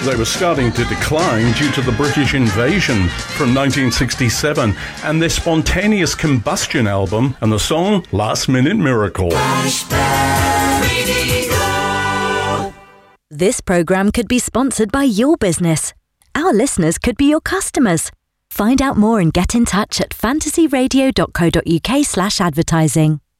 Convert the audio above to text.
They were starting to decline due to the British invasion from 1967 and their Spontaneous Combustion album and the song Last Minute Miracle. This program could be sponsored by your business. Our listeners could be your customers. Find out more and get in touch at fantasyradio.co.uk/advertising.